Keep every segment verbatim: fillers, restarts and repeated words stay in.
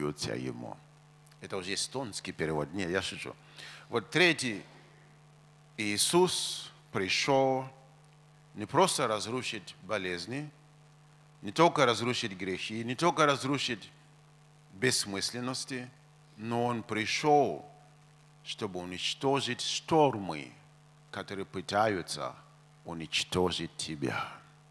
молятся Ему. Это уже эстонский перевод. Нет, я шучу. Вот третий. Иисус пришел не просто разрушить болезни, не только разрушить грехи, не только разрушить бессмысленности, но Он пришел, чтобы уничтожить штормы, которые пытаются уничтожить тебя.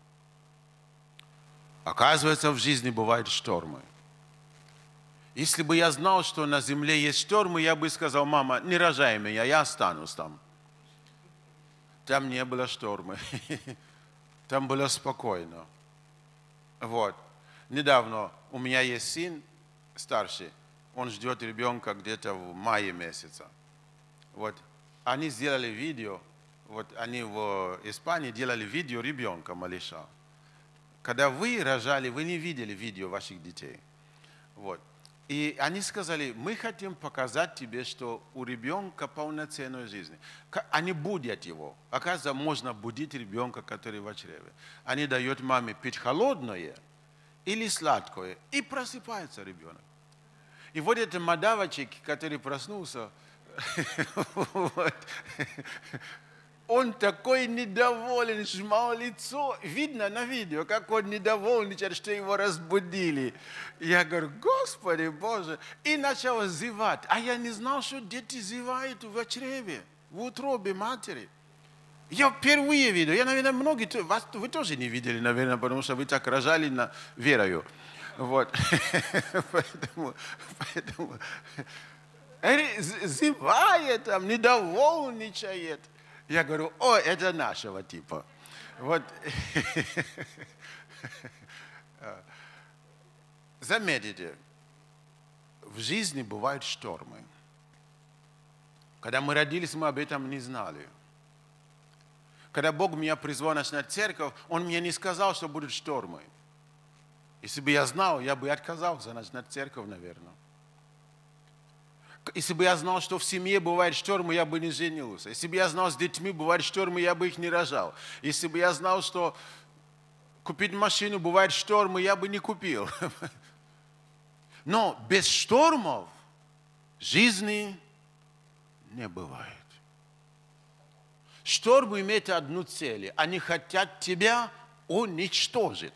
Оказывается, в жизни бывают штормы. Если бы я знал, что на земле есть штормы, я бы сказал: мама, не рожай меня, я останусь там. Там не было штормы. Там было спокойно. Вот. Недавно у меня есть сын старший, он ждет ребенка где-то в мае месяце. Вот. Они сделали видео, вот они в Испании делали видео ребенка, малыша. Когда вы рожали, вы не видели видео ваших детей. Вот. И они сказали: мы хотим показать тебе, что у ребенка полноценная жизнь. Они будят его. Оказывается, можно будить ребенка, который в чреве. Они дают маме пить холодное или сладкое, и просыпается ребенок. И вот этот мадавочек, который проснулся, он такой недоволен, сжимал лицо. Видно на видео, как он недовольничает, что его разбудили. Я говорю: Господи Боже. И начал зевать. А я не знал, что дети зевают в чреве, в утробе матери. Я впервые видел. Я, наверное, многие, вас, вы тоже не видели, наверное, потому что вы так рожали на верою. Вот. Поэтому, поэтому зевает, там, недовольничает. Я говорю: о, это нашего типа. Вот. Заметьте, в жизни бывают штормы. Когда мы родились, мы об этом не знали. Когда Бог меня призвал начинать церковь, Он мне не сказал, что будут штормы. Если бы я знал, я бы отказался начинать церковь, наверное. Если бы я знал, что в семье бывают штормы, я бы не женился. Если бы я знал, с детьми бывают штормы, я бы их не рожал. Если бы я знал, что купить машину бывают штормы, я бы не купил. Но без штормов жизни не бывает. Штормы имеют одну цель. Они хотят тебя уничтожить.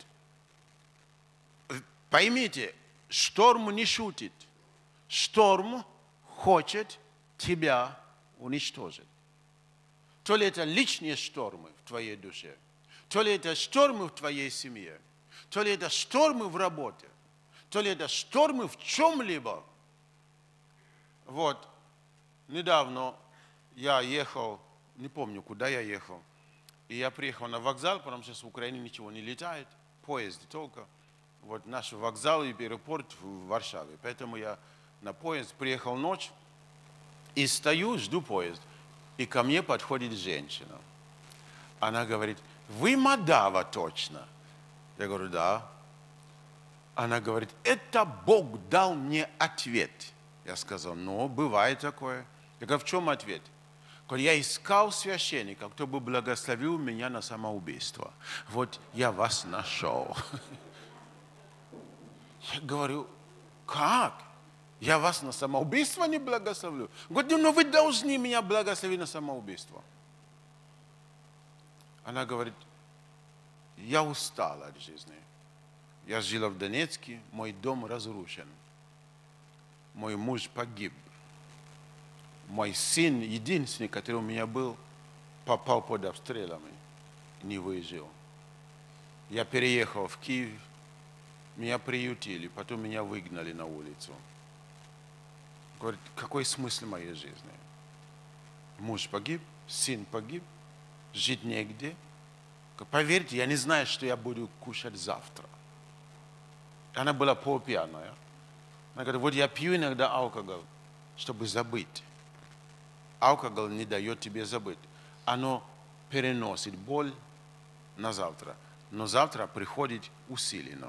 Поймите, шторм не шутит. Шторм хочет тебя уничтожить. То ли это личные штормы в твоей душе, то ли это штормы в твоей семье, то ли это штормы в работе, то ли это штормы в чем-либо. Вот, недавно я ехал, не помню, куда я ехал, и я приехал на вокзал, потому что с Украины ничего не летает, поезд только. Вот наш вокзал и аэропорт в Варшаве. Поэтому я на поезд приехал ночь и стою, жду поезд. И ко мне подходит женщина. Она говорит: вы Мадава точно? Я говорю: да. Она говорит: это Бог дал мне ответ. Я сказал: ну, бывает такое. Я говорю: в чем ответ? Я искал священника, кто бы благословил меня на самоубийство. Вот я вас нашел. Я говорю: как? Я вас на самоубийство не благословлю? Говорю: ну вы должны меня благословить на самоубийство. Она говорит: я устала от жизни. Я жила в Донецке, мой дом разрушен. Мой муж погиб. Мой сын, единственный, который у меня был, попал под обстрелами, не выжил. Я переехал в Киев. Меня приютили, потом меня выгнали на улицу. Говорит: какой смысл моей жизни? Муж погиб, сын погиб, жить негде. Поверьте, я не знаю, что я буду кушать завтра. Она была полупьяная. Она говорит: вот я пью иногда алкоголь, чтобы забыть. Алкоголь не дает тебе забыть. Оно переносит боль на завтра. Но завтра приходит усиленно.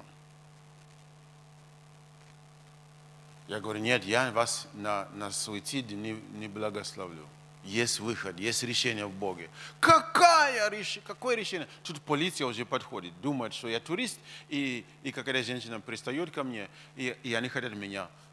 Я говорю: нет, я вас на, на суицид не, не благословлю. Есть выход, есть решение в Боге. Какое решение? Какое решение? Тут полиция уже подходит, думает, что я турист, и, и какая женщина пристает ко мне, и, и они хотят меня